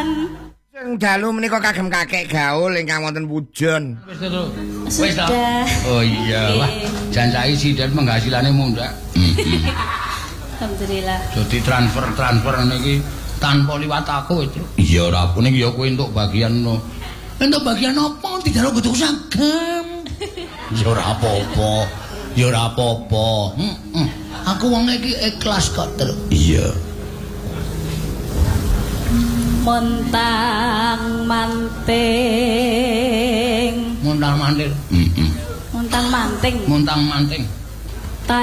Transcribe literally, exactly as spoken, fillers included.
Sing dalu menika kagem kakek gaul ingkang wonten pujon. Wis to. Wis to. Oh iya, wah. Jan saiki sidat penghasilane mundak. Alhamdulillah. Jadi transfer-transfer niki tanpa liwat aku itu. Iya ora aku niki ya kowe entuk bagian no. Entuk bagian apa? Tidak kudu sagem. Ya ora apa-apa. Ya ora apa-apa. Heeh. Aku wong iki ikhlas kok, Tru. Iya. Montang manting. Montang manting. Heeh. Montang manting. Montang manting.